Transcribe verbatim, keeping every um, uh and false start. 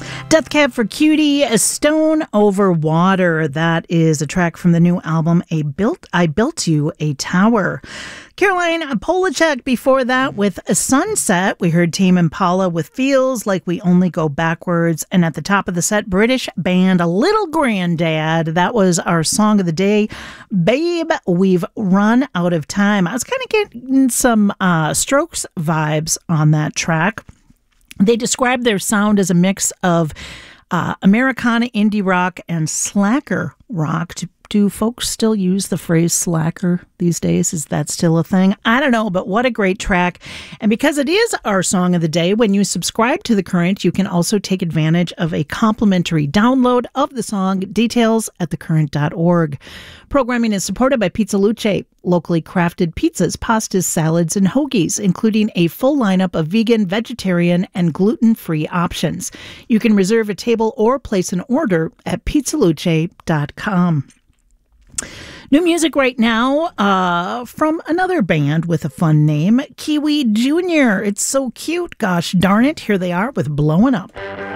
Death Cab for Cutie, A Stone Over Water. That is a track from the new album, A Built I Built You a Tower. Caroline Polachek before that with A Sunset. We heard Tame Impala with Feels Like We Only Go Backwards. And at the top of the set, British band Little Grandad. That was our song of the day. Babe, We've Run Out of Time. I was kind of getting some uh, Strokes vibes on that track. They describe their sound as a mix of uh, Americana indie rock and slacker rock. Do, do folks still use the phrase slacker these days? Is that still a thing? I don't know, but what a great track. And because it is our song of the day, when you subscribe to The Current, you can also take advantage of a complimentary download of the song. Details at the current dot org. Programming is supported by Pizza Luce, locally crafted pizzas, pastas, salads, and hoagies, including a full lineup of vegan, vegetarian, and gluten-free options. You can reserve a table or place an order at pizza luce dot com. New music right now uh, from another band with a fun name, Kiwi Junior It's so cute. Gosh darn it. Here they are with Blowing Up.